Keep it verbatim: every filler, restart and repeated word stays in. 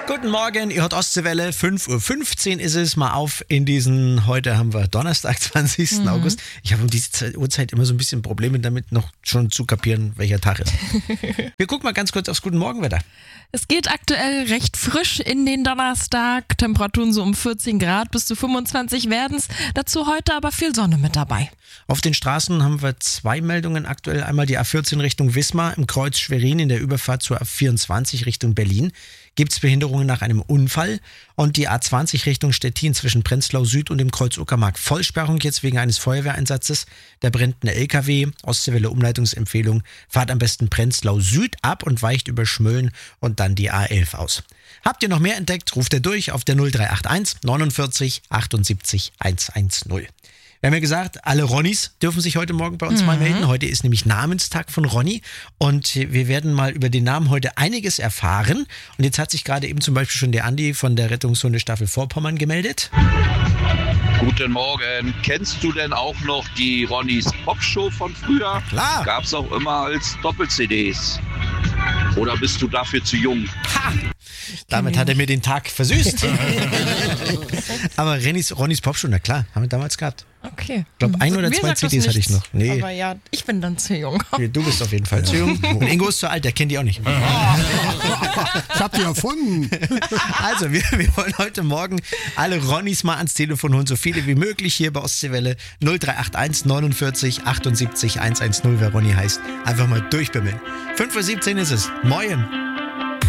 Guten Morgen, ihr hört Ostseewelle, fünf Uhr fünfzehn ist es, mal auf in diesen, heute haben wir Donnerstag, zwanzigsten Mhm. August. Ich habe um diese Zeit, Uhrzeit immer so ein bisschen Probleme damit, noch schon zu kapieren, welcher Tag ist. Wir gucken mal ganz kurz aufs Guten Morgenwetter. Es geht aktuell recht frisch in den Donnerstag, Temperaturen so um vierzehn Grad bis zu fünfundzwanzig werden es, dazu heute aber viel Sonne mit dabei. Auf den Straßen haben wir zwei Meldungen aktuell, einmal die A vierzehn Richtung Wismar im Kreuz Schwerin in der Überfahrt zur A vierundzwanzig Richtung Berlin. Gibt es Behinderungen nach einem Unfall und die A zwanzig Richtung Stettin zwischen Prenzlau Süd und dem Kreuz Uckermark. Vollsperrung jetzt wegen eines Feuerwehreinsatzes. Da brennt ein L K W. Ostseewelle Umleitungsempfehlung. Fahrt am besten Prenzlau Süd ab und weicht über Schmölln und dann die A elf aus. Habt ihr noch mehr entdeckt, ruft ihr durch auf der null drei acht eins neunundvierzig achtundsiebzig hundertzehn. Wir haben ja gesagt, alle Ronnys dürfen sich heute Morgen bei uns mhm. mal melden. Heute ist nämlich Namenstag von Ronny und wir werden mal über den Namen heute einiges erfahren. Und jetzt hat sich gerade eben zum Beispiel schon der Andi von der Rettungshunde Staffel Vorpommern gemeldet. Guten Morgen. Kennst du denn auch noch die Ronnys Popshow von früher? Klar. Gab's auch immer als Doppel-C Ds. Oder bist du dafür zu jung? Ha! Damit hat er mir den Tag versüßt. Aber Rennys, Ronnys Popshow, na klar, haben wir damals gehabt. Okay. Ich glaube, ein oder Mir zwei sagt C das Ds hatte ich nichts. noch. Nee. Aber ja, ich bin dann zu jung. Nee, du bist auf jeden Fall zu jung. Und Ingo ist zu alt, der kennt die auch nicht. Ich hab die erfunden. Also, wir, wir wollen heute Morgen alle Ronnys mal ans Telefon holen, so viele wie möglich hier bei Ostseewelle. null drei acht eins neunundvierzig achtundsiebzig hundertzehn, wer Ronny heißt. Einfach mal durchbimmeln. fünf Uhr siebzehn ist es. Moin.